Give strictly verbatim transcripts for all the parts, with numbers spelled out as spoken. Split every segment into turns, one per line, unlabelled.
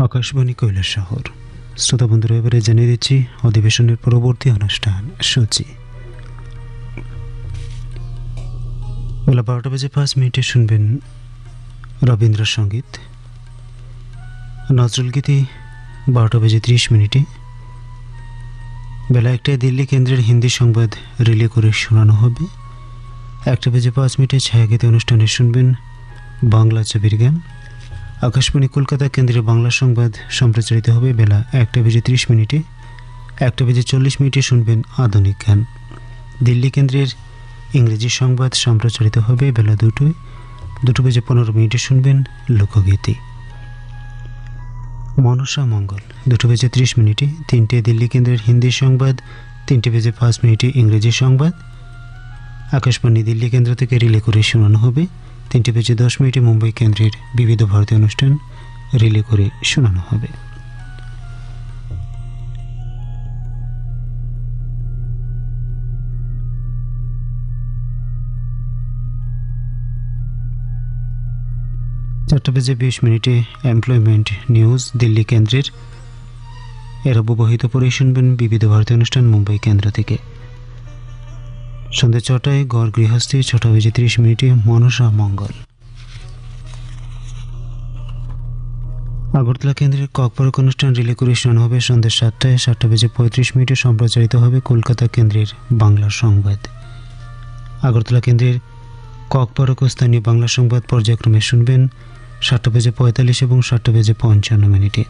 আকাশবাণী কৈলাসহর। শ্রোতা বন্ধুরা, এবারে জানিয়ে দিচ্ছি অধিবেশনের পরবর্তী অনুষ্ঠান সূচি। বেলা বারোটা বেজে পাঁচ মিনিটে শুনবেন রবীন্দ্রসঙ্গীত। নজরুলগীতি বারোটা বেজে ত্রিশ মিনিটে। বেলা একটায় দিল্লি কেন্দ্রের হিন্দি সংবাদ রিলে করে শোনানো হবে। একটা বেজে পাঁচ মিনিটে ছায়াগীতি অনুষ্ঠানে শুনবেন বাংলা ছবির গান। আকাশবাণী কলকাতা কেন্দ্রের বাংলা সংবাদ সম্প্রচারিত হবে বেলা একটা বেজে ত্রিশ মিনিটে। একটা বেজে চল্লিশ মিনিটে শুনবেন আধুনিক গান। দিল্লি কেন্দ্রের ইংরেজি সংবাদ সম্প্রচারিত হবে বেলা দুটোয়। দুটো বেজে পনেরো মিনিটে শুনবেন লোকগীতি। মনসা মঙ্গল দুটো বেজে ত্রিশ মিনিটে। তিনটে দিল্লি কেন্দ্রের হিন্দি সংবাদ, তিনটে বেজে পাঁচ মিনিটে ইংরেজি সংবাদ আকাশবাণী দিল্লি কেন্দ্র থেকে রিলে করে শোনানো হবে। তিনটে বেজে দশ মিনিটে মুম্বাই কেন্দ্রের বিবিধ ভারতীয় অনুষ্ঠান রিলে করে শোনানো হবে। চারটা বেজে বিশ মিনিটে এমপ্লয়মেন্ট নিউজ দিল্লি কেন্দ্রের এর অবহিত পরে শুনবেন বিবিধ ভারতীয় অনুষ্ঠান মুম্বাই কেন্দ্র থেকে। সন্ধ্যে ছটায় গড় গৃহস্থী, ছটা বেজে ত্রিশ মিনিটে মনসা মঙ্গল। আগরতলা কেন্দ্রের ককবরক অনুষ্ঠান রিলে করে শোনানো হবে সন্ধ্যে সাতটায়। সাতটা বেজে পঁয়ত্রিশ মিনিটে সম্প্রচারিত হবে কলকাতা কেন্দ্রের বাংলা সংবাদ। আগরতলা কেন্দ্রের ককবরক স্থানীয় বাংলা সংবাদ পর্যায়ক্রমে শুনবেন সাতটা বেজে পঁয়তাল্লিশ এবং সাতটা বেজে পঞ্চান্ন মিনিটে।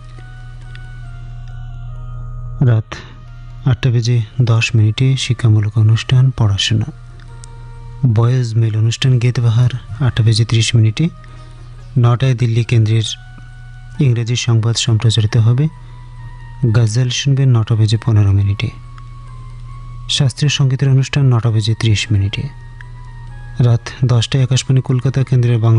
রাত আটটা বেজে দশ মিনিটে শিক্ষামূলক অনুষ্ঠান পড়াশোনা। বয়েজ মেল অনুষ্ঠান গীতবাহার আটটা বেজে ত্রিশ মিনিটে। নটায় দিল্লি কেন্দ্রের ইংরেজি সংবাদ সম্প্রচারিত হবে। গজল শুনবেন নটা বেজে পনেরো মিনিটে। শাস্ত্রীয় সঙ্গীতের অনুষ্ঠান নটা বেজে ত্রিশ মিনিটে। রাত দশটায় আকাশবাণী কলকাতা কেন্দ্রের বাংলা